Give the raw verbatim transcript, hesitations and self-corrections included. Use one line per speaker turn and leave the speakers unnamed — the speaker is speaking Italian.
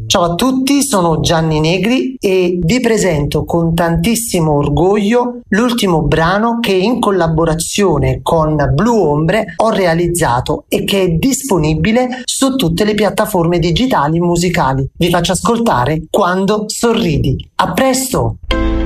Ciao a tutti, sono Gianni Negri e vi presento con tantissimo orgoglio l'ultimo brano che in collaborazione con Blu Ombre ho realizzato e che è disponibile su tutte le piattaforme digitali musicali. Vi faccio ascoltare Quando sorridi. A presto!